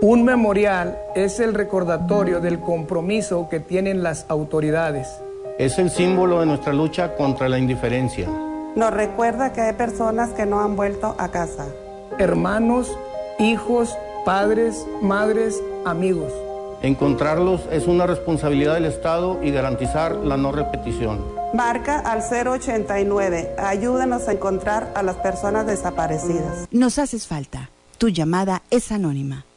Un memorial es el recordatorio del compromiso que tienen las autoridades. Es el símbolo de nuestra lucha contra la indiferencia. Nos recuerda que hay personas que no han vuelto a casa. Hermanos, hijos, padres, madres, amigos. Encontrarlos es una responsabilidad del Estado y garantizar la no repetición. Marca al 089. Ayúdanos a encontrar a las personas desaparecidas. Nos haces falta. Tu llamada es anónima.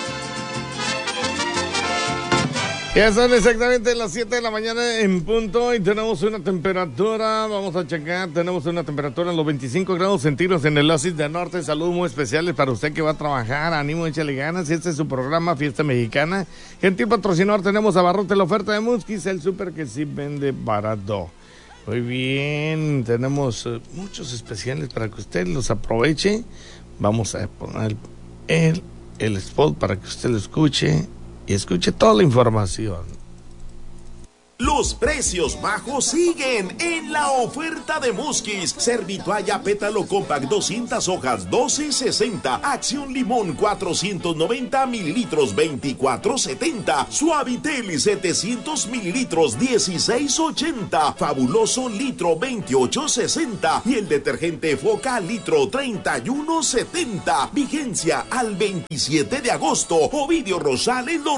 Ya son exactamente las 7 de la mañana en punto y tenemos una temperatura, vamos a checar, tenemos una temperatura en los 25 grados centígrados en el Oasis del Norte. Saludos muy especiales para usted que va a trabajar, ánimo, échale ganas. Este es su programa Fiesta Mexicana. Gentil patrocinador, tenemos Abarrote, la oferta de Musquis, el súper que sí vende barato. Muy bien, tenemos muchos especiales para que usted los aproveche. Vamos a poner el spot para que usted lo escuche. Y escuche toda la información. Los precios bajos siguen en la oferta de Musquis. Servitoalla Pétalo Compact 200 hojas 12.60. Acción Limón 490 mililitros 24.70. Suavitel 700 mililitros 16.80. Fabuloso litro 28.60. Y el detergente Foca litro 31.70. Vigencia al 27 de agosto. Ovidio Rosales